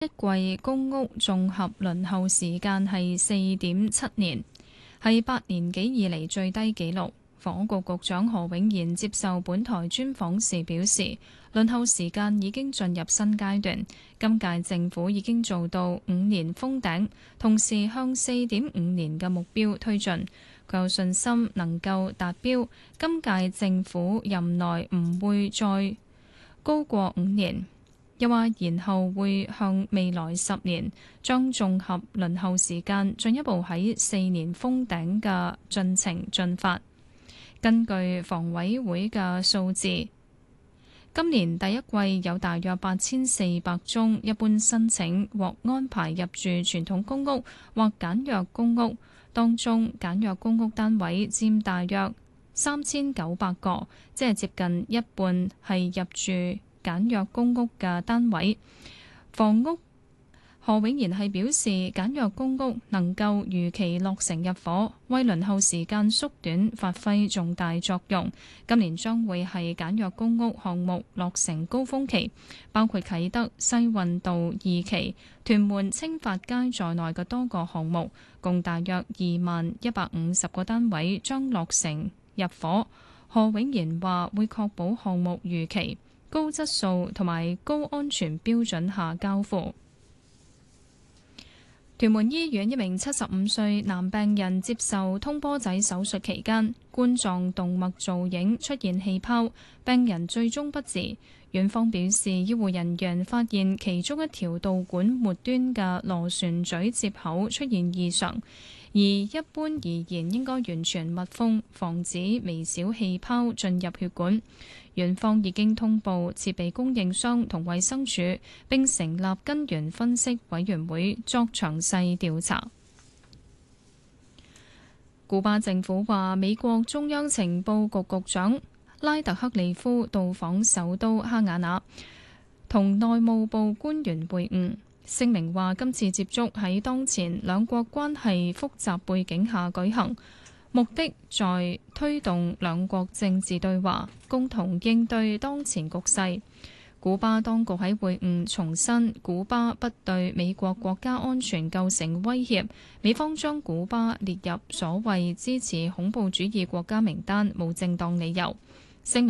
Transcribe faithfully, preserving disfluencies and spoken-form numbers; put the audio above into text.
一季公屋綜合輪候時間係四點七年，係八年幾以嚟最低紀錄。房屋局局長何永賢接受本台專訪時表示，輪候時間已經進入新階段，今屆政府已經做到五年封頂，同時向四點五年嘅目標推進。佢有信心能夠達標，今屆政府任內唔會再高過五年。又話，然後會向未來十年將綜合輪候時間進一步喺四年封頂嘅進程進發。根據房委會嘅數字，今年第一季有大約八千四百宗一般申請獲安排入住傳統公屋或簡約公屋，當中簡約公屋單位佔大約三千九百個，即係接近一半係入住簡約公屋嘅單位。房屋何永賢係表示，簡約公屋能夠如期落成入伙，為輪候時間縮短發揮重大作用。今年將會係簡約公屋項目落成高峰期，包括啟德西運道二期、屯門青發街在內嘅多個項目，共大約二萬一百五十個單位將落成入伙。何永賢話會確保項目如期、高質素同埋高安全標準下交付。屯門醫院一名七十五歲男病人接受通波仔手術期間，冠狀動脈造影出現氣泡，病人最終不治。院方表示，醫護人員發現其中一條導管末端嘅螺旋嘴接口出現異常，而一般而言應該完全密封，防止微小氣泡進入血管。院方已經通報設備供應商同衛生署，並成立根源分析委員會作詳細調查。古巴政府話，美國中央情報局局長拉特克利夫到訪首都哈瓦那，同內務部官員會晤。聲明話，今次接觸喺當前兩國關係複雜背景下舉行，目的在推動兩國政治對話，共同應對當前局勢。古巴當局喺會晤重申，古巴不對美國國家安全構成威脅，美方將古巴列入所謂支持恐怖主義國家名單，冇正當理由。